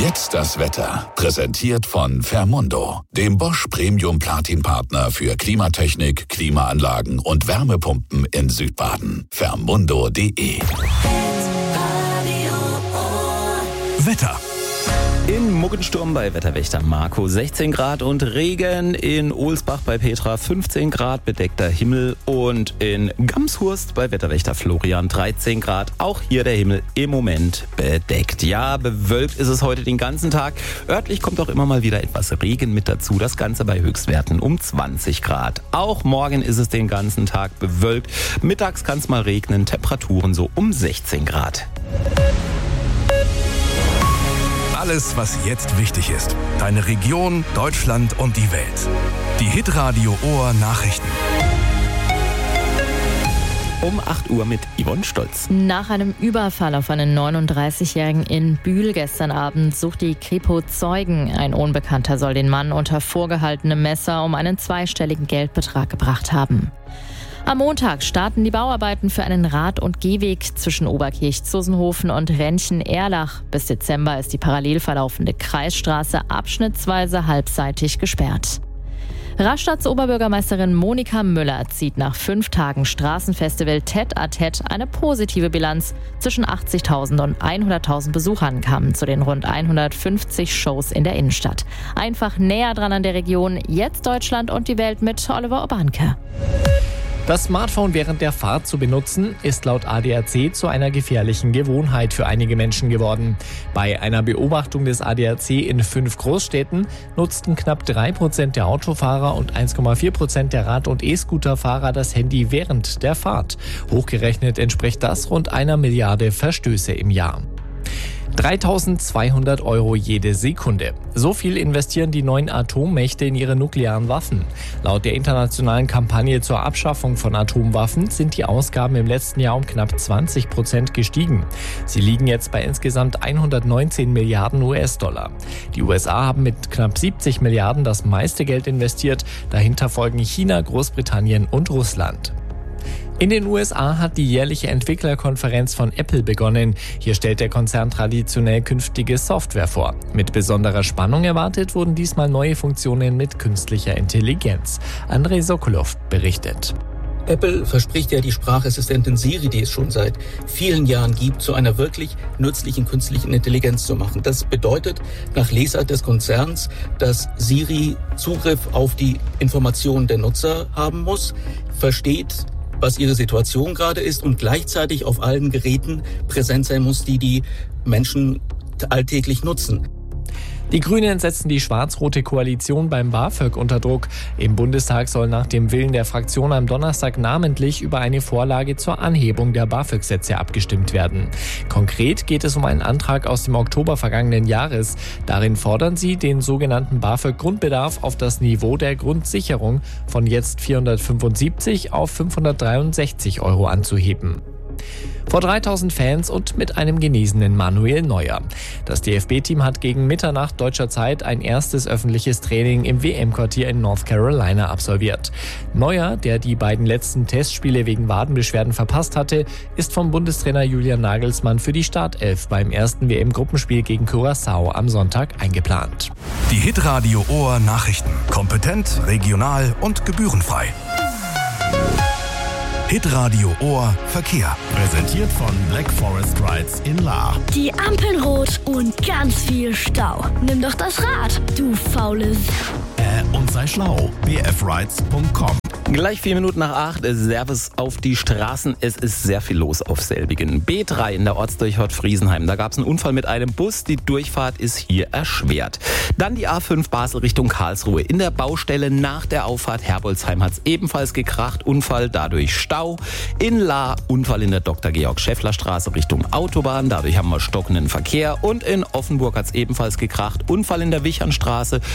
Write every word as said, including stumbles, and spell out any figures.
Jetzt das Wetter. Präsentiert von Fermundo, dem Bosch Premium Platin Partner für Klimatechnik, Klimaanlagen und Wärmepumpen in Südbaden. Fermundo punkt de. Wetter. In Muggensturm bei Wetterwächter Marco sechzehn Grad und Regen, in Ohlsbach bei Petra fünfzehn Grad, bedeckter Himmel und in Gamshurst bei Wetterwächter Florian dreizehn Grad. Auch hier der Himmel im Moment bedeckt. Ja, bewölkt ist es heute den ganzen Tag. Örtlich kommt auch immer mal wieder etwas Regen mit dazu. Das Ganze bei Höchstwerten um zwanzig Grad. Auch morgen ist es den ganzen Tag bewölkt. Mittags kann es mal regnen, Temperaturen so um sechzehn Grad. Alles, was jetzt wichtig ist. Deine Region, Deutschland und die Welt. Die Hitradio Ohr Nachrichten. Um acht Uhr mit Yvonne Stolz. Nach einem Überfall auf einen neununddreißigjährigen in Bühl gestern Abend sucht die Kripo Zeugen. Ein Unbekannter soll den Mann unter vorgehaltenem Messer um einen zweistelligen Geldbetrag gebracht haben. Am Montag starten die Bauarbeiten für einen Rad- und Gehweg zwischen Oberkirch-Zussenhofen und Rentchen-Erlach. Bis Dezember ist die parallel verlaufende Kreisstraße abschnittsweise halbseitig gesperrt. Rastads Oberbürgermeisterin Monika Müller zieht nach fünf Tagen Straßenfestival Tête-à-Tête eine positive Bilanz. Zwischen achtzigtausend und hunderttausend Besuchern kamen zu den rund hundertfünfzig Shows in der Innenstadt. Einfach näher dran an der Region, jetzt Deutschland und die Welt mit Oliver Obanke. Das Smartphone während der Fahrt zu benutzen, ist laut A D A C zu einer gefährlichen Gewohnheit für einige Menschen geworden. Bei einer Beobachtung des A D A C in fünf Großstädten nutzten knapp drei Prozent der Autofahrer und eins Komma vier Prozent der Rad- und E-Scooterfahrer das Handy während der Fahrt. Hochgerechnet entspricht das rund einer Milliarde Verstöße im Jahr. dreitausendzweihundert Euro jede Sekunde. So viel investieren die neuen Atommächte in ihre nuklearen Waffen. Laut der internationalen Kampagne zur Abschaffung von Atomwaffen sind die Ausgaben im letzten Jahr um knapp zwanzig Prozent gestiegen. Sie liegen jetzt bei insgesamt hundertneunzehn Milliarden U S-Dollar. Die U S A haben mit knapp siebzig Milliarden das meiste Geld investiert. Dahinter folgen China, Großbritannien und Russland. In den U S A hat die jährliche Entwicklerkonferenz von Apple begonnen. Hier stellt der Konzern traditionell künftige Software vor. Mit besonderer Spannung erwartet wurden diesmal neue Funktionen mit künstlicher Intelligenz. Andrei Sokolov berichtet. Apple verspricht ja die Sprachassistentin Siri, die es schon seit vielen Jahren gibt, zu einer wirklich nützlichen künstlichen Intelligenz zu machen. Das bedeutet nach Lesart des Konzerns, dass Siri Zugriff auf die Informationen der Nutzer haben muss, versteht, was ihre Situation gerade ist und gleichzeitig auf allen Geräten präsent sein muss, die die Menschen alltäglich nutzen. Die Grünen setzen die schwarz-rote Koalition beim BAföG unter Druck. Im Bundestag soll nach dem Willen der Fraktion am Donnerstag namentlich über eine Vorlage zur Anhebung der BAföG-Sätze abgestimmt werden. Konkret geht es um einen Antrag aus dem Oktober vergangenen Jahres. Darin fordern sie, den sogenannten BAföG-Grundbedarf auf das Niveau der Grundsicherung von jetzt vierhundertfünfundsiebzig auf fünfhundertdreiundsechzig Euro anzuheben. Vor dreitausend Fans und mit einem genesenen Manuel Neuer. Das D F B-Team hat gegen Mitternacht deutscher Zeit ein erstes öffentliches Training im W M-Quartier in North Carolina absolviert. Neuer, der die beiden letzten Testspiele wegen Wadenbeschwerden verpasst hatte, ist vom Bundestrainer Julian Nagelsmann für die Startelf beim ersten W M-Gruppenspiel gegen Curaçao am Sonntag eingeplant. Die Hitradio Ohr Nachrichten. Kompetent, regional und gebührenfrei. Hitradio Ohr Verkehr. Präsentiert von Black Forest Rides in Lahr. Die Ampeln rot und ganz viel Stau. Nimm doch das Rad, du faules. Äh, und sei schlau. b f rides punkt com. Gleich vier Minuten nach acht, Servus auf die Straßen. Es ist sehr viel los auf selbigen. B drei in der Ortsdurchfahrt Friesenheim. Da gab es einen Unfall mit einem Bus. Die Durchfahrt ist hier erschwert. Dann die A fünf Basel Richtung Karlsruhe. In der Baustelle nach der Auffahrt Herbolzheim hat es ebenfalls gekracht. Unfall, dadurch Stau. In Lahr Unfall in der Doktor Georg Schäffler Straße Richtung Autobahn. Dadurch haben wir stockenden Verkehr. Und in Offenburg hat es ebenfalls gekracht. Unfall in der Wichernstraße.